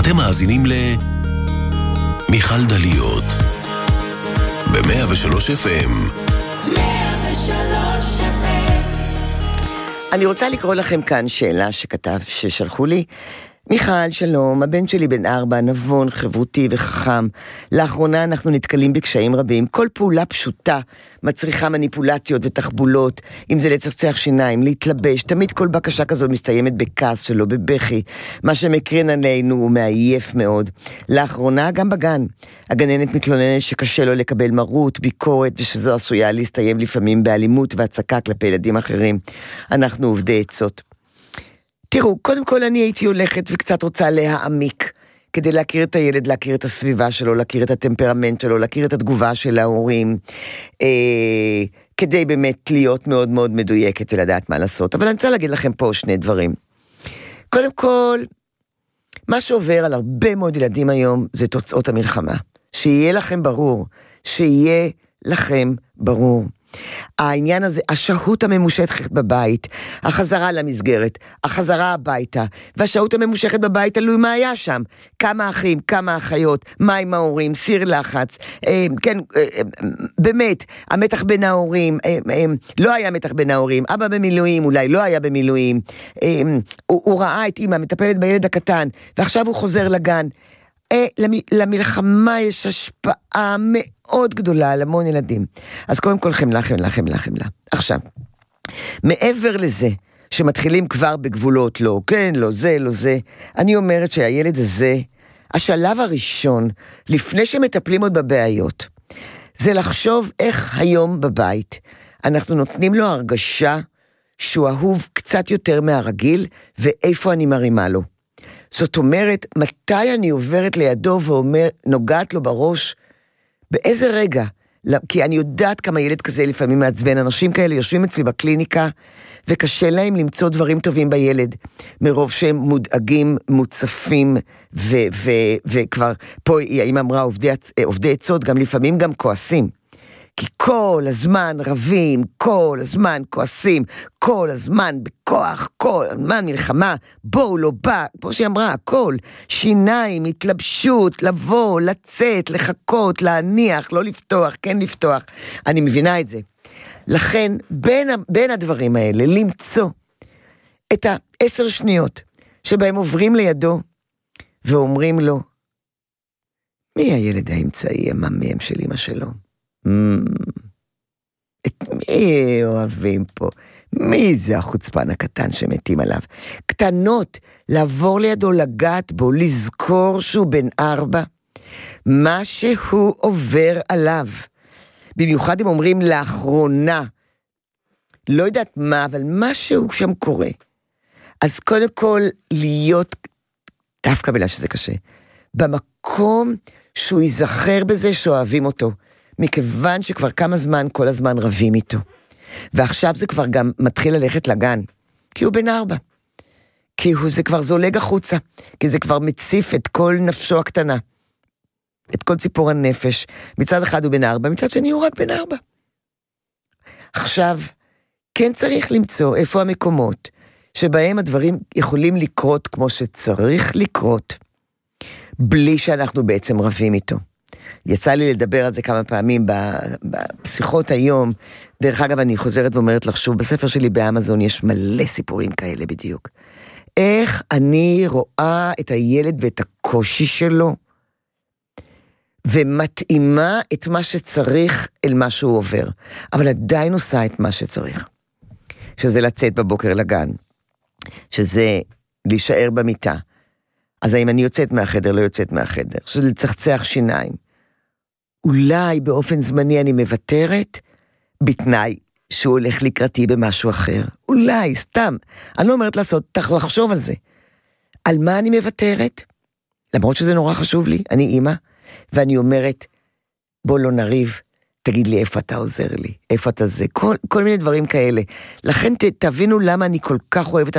אתם מאזינים מיכל דליות ב-103 FM. 103 FM. אני רוצה לקרוא לכם כאן שאלה ששלחו לי. מיכל, שלום, הבן שלי בן 4, נבון, חברותי וחכם. לאחרונה אנחנו נתקלים בקשיים רבים. כל פעולה פשוטה מצריכה מניפולציות ותחבולות, אם זה לצחצח שיניים, להתלבש. תמיד כל בקשה כזאת מסתיימת בכעס שלו, בבכי. מה שמקרין עלינו הוא מעייף מאוד. לאחרונה גם בגן. הגננת מתלוננת שקשה לו לקבל מרות, ביקורת, ושזו עשויה להסתיים לפעמים באלימות והצקה כלפי ילדים אחרים. אנחנו עובדי עצות. תראו, קודם כל אני הייתי הולכת וקצת רוצה להעמיק, כדי להכיר את הילד, להכיר את הסביבה שלו, להכיר את הטמפרמנט שלו, להכיר את התגובה של ההורים, כדי באמת להיות מאוד מאוד מדויקת ולדעת מה לעשות. אבל אני רוצה להגיד לכם פה שני דברים. קודם כל, מה שעובר על הרבה מאוד ילדים היום, זה תוצאות המלחמה. שיהיה לכם ברור, שיהיה לכם ברור. העניין הזה, השהות הממושכת בבית, החזרה למסגרת, החזרה הביתה, והשהות הממושכת בבית תלוי מה היה שם, כמה אחים, כמה אחיות, מה עם ההורים, סיר לחץ, כן, באמת, המתח בין ההורים, לא היה מתח בין ההורים, אבא במילואים, אולי לא היה במילואים, הוא ראה את אמא, מטפלת בילד הקטן, ועכשיו הוא חוזר לגן, למלחמה יש השפעה מאוד גדולה על המון ילדים. אז קודם כל חמלה. עכשיו, מעבר לזה, שמתחילים כבר בגבולות, לא, כן, לא זה, לא זה, אני אומרת שהילד הזה, השלב הראשון, לפני שמטפלים עוד בבעיות, זה לחשוב איך היום בבית, אנחנו נותנים לו הרגשה שהוא אהוב קצת יותר מהרגיל, ואיפה אני מרימה לו. זאת אומרת, מתי אני עוברת לידו נוגעת לו בראש, באיזה רגע, כי אני יודעת כמה ילד כזה לפעמים מעצבן, אנשים כאלה יושבים אצלי בקליניקה, וקשה להם למצוא דברים טובים בילד, מרוב שהם מודאגים, מוצפים, וכבר, פה האמא אמרה, עובדי עצות, גם לפעמים גם כועסים, כי כל הזמן רבים, כל הזמן כועסים, כל הזמן בכוח, כל הזמן מלחמה, בואו לא בא, כמו שהיא אמרה, הכל, שיניים, התלבשות, לבוא, לצאת, לחכות, להניח, לא לפתוח, כן לפתוח, אני מבינה את זה. לכן, בין הדברים האלה, למצוא את 10 שניות, שבהם עוברים לידו, ואומרים לו, מי הילד האמצעי, המאמם של אמא שלו? את מי אוהבים פה? מי זה החוצפן הקטן שמתים עליו? קטנות, לעבור לידו, לגעת בו, לזכור שהוא בן 4, מה שהוא עובר עליו. במיוחד אם אומרים לאחרונה, לא יודעת מה, אבל משהו שם קורה. אז קודם כל להיות, דווקא בגלל שזה קשה, במקום שהוא ייזכר בזה שאוהבים אותו. מכיוון שכבר כמה זמן, כל הזמן רבים איתו. ועכשיו זה כבר גם מתחיל ללכת לגן, כי הוא בן 4. כי זה כבר זולג החוצה, כי זה כבר מציף את כל נפשו הקטנה. את כל ציפור הנפש. מצד אחד הוא בן 4, מצד שני הוא רק בן 4. עכשיו, כן צריך למצוא איפה המקומות, שבהם הדברים יכולים לקרות כמו שצריך לקרות, בלי שאנחנו בעצם רבים איתו. יצא לי לדבר על זה כמה פעמים בשיחות היום. דרך אגב, אני חוזרת ואומרת לך שוב, בספר שלי באמזון יש מלא סיפורים כאלה בדיוק. איך אני רואה את הילד ואת הקושי שלו, ומתאימה את מה שצריך אל מה שהוא עובר. אבל עדיין עושה את מה שצריך. שזה לצאת בבוקר לגן. שזה להישאר במיטה. אז האם אני יוצאת מהחדר, לא יוצאת מהחדר. שזה לצחצח שיניים. אולי באופן זמני אני מוותרת, בתנאי שהוא הולך לקראתי במשהו אחר. אולי, סתם. אני לא אומרת לעשות, לחשוב על זה. על מה אני מוותרת? למרות שזה נורא חשוב לי, אני אימא, ואני אומרת, בוא לא נריב, תגיד לי איפה אתה עוזר לי, איפה אתה זה, כל מיני דברים כאלה. לכן תבינו למה אני כל כך אוהבת